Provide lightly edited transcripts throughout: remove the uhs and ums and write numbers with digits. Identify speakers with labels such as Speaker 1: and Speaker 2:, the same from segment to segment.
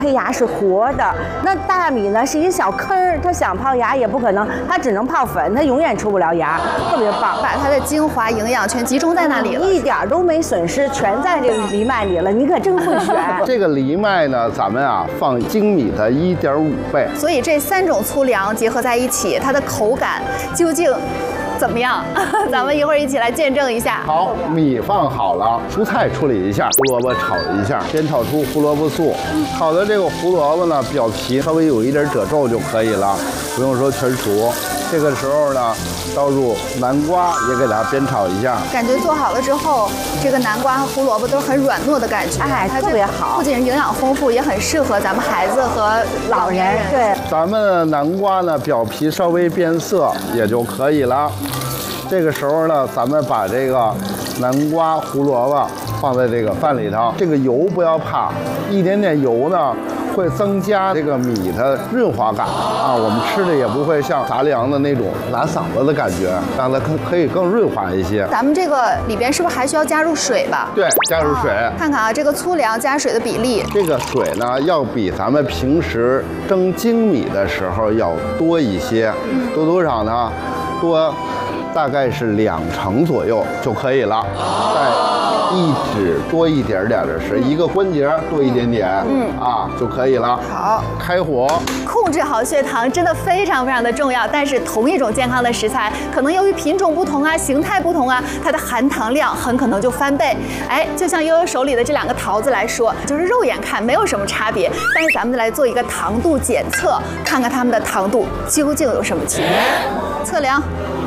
Speaker 1: 胚芽是活的，那大米呢是一小坑儿，它想泡芽也不可能，它只能泡粉，它永远出不了芽，特别棒，
Speaker 2: 把它的精华营养全集中在那里了，
Speaker 1: 一点都没损失，全在这个藜麦里了。你可真会选。
Speaker 3: 这个藜麦呢，咱们啊放精米的1.5倍，
Speaker 2: 所以这3种粗粮结合在一起，它的口感究竟怎么样？咱们一会儿一起来见证一下。
Speaker 3: 好，米放好了，蔬菜处理一下，胡萝卜炒一下，煸炒出胡萝卜素。炒的这个胡萝卜呢，表皮稍微有一点褶皱就可以了，不用说全熟。这个时候呢，倒入南瓜，也给它煸炒一下。
Speaker 2: 感觉做好了之后，这个南瓜和胡萝卜都是很软糯的感觉，
Speaker 1: 哎，特别好，
Speaker 2: 不仅是营养丰富，也很适合咱们孩子和老年人。
Speaker 1: 对，
Speaker 3: 咱们的南瓜呢，表皮稍微变色也就可以了。这个时候呢，咱们把这个南瓜、胡萝卜放在这个饭里头，这个油不要怕，一点点油呢会增加这个米的润滑感啊，我们吃的也不会像杂粮的那种拉嗓子的感觉，让它可以更润滑一些。
Speaker 2: 咱们这个里边是不是还需要加入水吧？
Speaker 3: 对，加入水。
Speaker 2: 看看啊，这个粗粮加水的比例，
Speaker 3: 这个水呢要比咱们平时蒸精米的时候要多一些，多少呢？多。大概是2成左右就可以了，再1指多一点点的是1个关节多一点点，就可以了。
Speaker 2: 好，
Speaker 3: 开火，
Speaker 2: 控制好血糖真的非常非常的重要。但是同一种健康的食材，可能由于品种不同啊、形态不同啊，它的含糖量很可能就翻倍。哎，就像悠悠手里的这2个桃子来说，就是肉眼看没有什么差别，但是咱们来做一个糖度检测，看看它们的糖度究竟有什么区别。测量。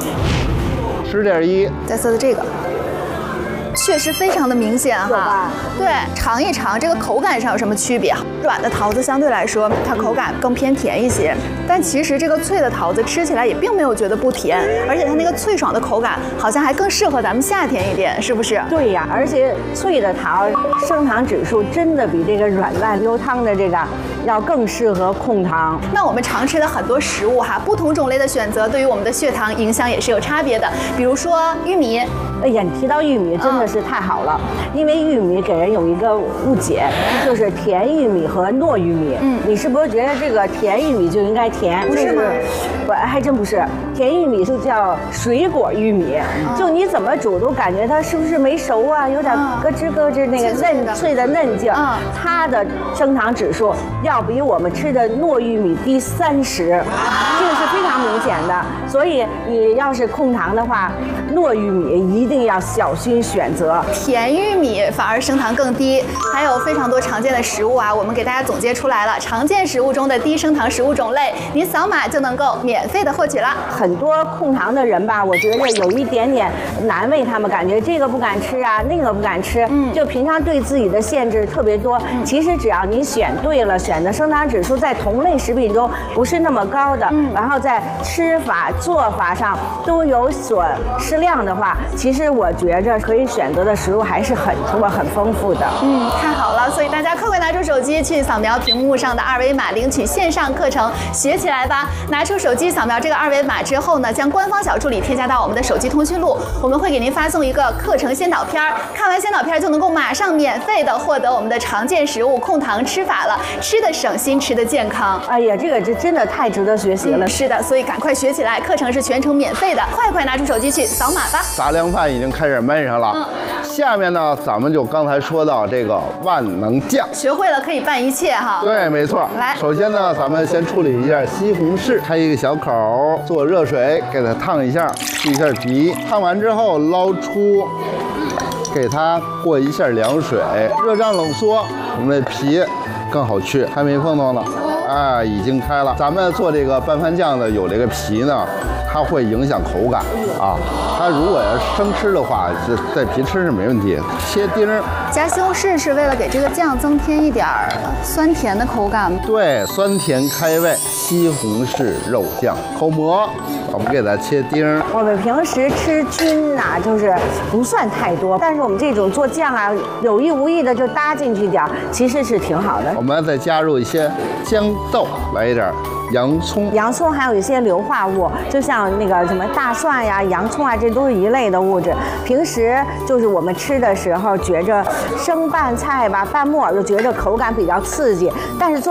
Speaker 3: 10.1，
Speaker 2: 再测测这个，确实非常的明显哈。对，尝一尝这个口感上有什么区别？软的桃子相对来说，它口感更偏甜一些，但其实这个脆的桃子吃起来也并没有觉得不甜，而且它那个脆爽的口感好像还更适合咱们夏天一点，是不是？
Speaker 1: 对呀，而且脆的桃升糖指数真的比这个软烂溜汤的这个要更适合控糖。
Speaker 2: 那我们常吃的很多食物哈，不同种类的选择对于我们的血糖影响也是有差别的。比如说玉米，
Speaker 1: 哎呀，你提到玉米真的是太好了，因为玉米给人有一个误解，就是甜玉米和糯玉米。你是不是觉得这个甜玉米就应该甜？
Speaker 2: 不是吗？
Speaker 1: 不，还真不是。甜玉米就叫水果玉米，就你怎么煮都感觉它是不是没熟啊，有点咯吱咯吱那个嫩脆的嫩劲。它的升糖指数要比我们吃的糯玉米低30，这个是非常明显的。所以你要是控糖的话，糯玉米一定要小心选择。
Speaker 2: 甜玉米反而升糖更低。还有非常多常见的食物啊，我们给大家总结出来了，常见食物中的低升糖食物种类，您扫码就能够免费的获取了。
Speaker 1: 很多控糖的人吧，我觉得有一点点难为他们，感觉这个不敢吃啊，那个不敢吃，就平常对自己的限制特别多。其实只要你选对了，选的升糖指数在同类食品中不是那么高的，然后在吃法做法上都有所适量的话，其实我觉着可以选择的食物还是很多很丰富的。
Speaker 2: 太好了，所以大家快快拿出手机去扫描屏幕上的2维码，领取线上课程，学起来吧！拿出手机扫描这个2维码之后呢，将官方小助理添加到我们的手机通讯录，我们会给您发送一个课程先导片，看完先导片就能够马上免费的获得我们的常见食物控糖吃法了，吃的省心，吃的健康。
Speaker 1: 哎呀，这真的太值得学习了。
Speaker 2: 是的，所以赶快学起来，课程是全程免费的，快拿出手机去扫码吧！
Speaker 3: 杂粮饭已经开始焖上了，下面呢，咱们就刚才说到这个万能酱，
Speaker 2: 学会了可以办一切哈。
Speaker 3: 对，没错。
Speaker 2: 来，
Speaker 3: 首先呢，咱们先处理一下西红柿，开一个小口，做热水给它烫一下，去一下皮，烫完之后捞出，给它过一下凉水，热胀冷缩，我们的皮更好去，还没碰到呢。哎，已经开了。咱们做这个拌饭酱的有这个皮呢，它会影响口感啊。它如果要生吃的话，这皮吃是没问题。切丁儿，
Speaker 2: 加西红柿是为了给这个酱增添一点酸甜的口感。
Speaker 3: 对，酸甜开胃。西红柿肉酱口蘑，我们给它切丁儿。
Speaker 1: 我们平时吃菌呐，就是不算太多，但是我们这种做酱啊，有意无意的就搭进去点儿，其实是挺好的。
Speaker 3: 我们再加入一些豇豆，来一点洋葱
Speaker 1: 还有一些硫化物，就像那个什么大蒜呀、洋葱啊，这都是一类的物质。平时就是我们吃的时候，觉着生拌菜吧、拌木耳就觉着口感比较刺激，但是做